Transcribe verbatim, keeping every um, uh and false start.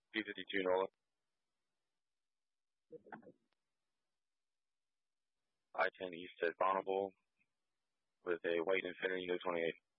P fifty-two Nola. I ten East at Bonneville with a white Infiniti U twenty-eight.